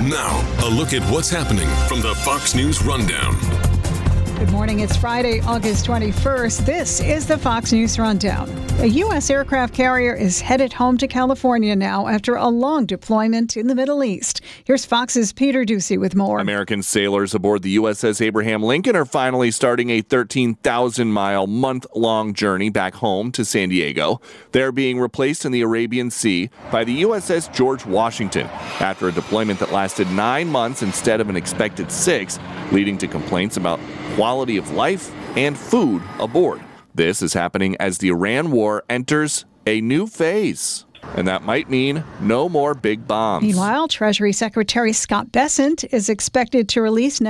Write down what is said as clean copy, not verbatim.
Now, a look at what's happening from the Fox News Rundown. Good morning. It's Friday, August 21st. This is the Fox News Rundown. A U.S. aircraft carrier is headed home to California now after a long deployment in the Middle East. Here's Fox's Peter Ducey with more. American sailors aboard the USS Abraham Lincoln are finally starting a 13,000-mile, month-long journey back home to San Diego. They're being replaced in the Arabian Sea by the USS George Washington after a deployment that lasted 9 months instead of an expected 6, leading to complaints about quality of life and food aboard. This is happening as the Iran war enters a new phase. And that might mean no more big bombs. Meanwhile, Treasury Secretary Scott Bessent is expected to release